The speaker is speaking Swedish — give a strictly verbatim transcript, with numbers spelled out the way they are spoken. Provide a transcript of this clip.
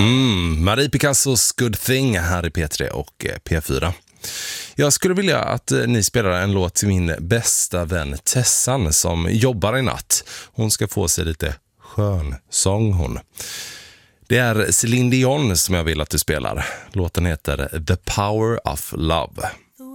Mm, Marie Picassos Good Thing här i P tre och P fyra. Jag skulle vilja att ni spelar en låt till min bästa vän Tessan som jobbar i natt. Hon ska få sig lite skön sång hon. Det är Céline Dion som jag vill att du spelar. Låten heter The Power of Love.